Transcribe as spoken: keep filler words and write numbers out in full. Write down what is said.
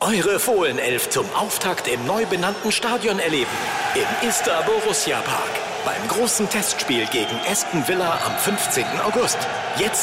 eure Fohlenelf zum Auftakt im neu benannten Stadion erleben. Im Ista Borussia Park. Beim großen Testspiel gegen Aston Villa am fünfzehnten August. Jetzt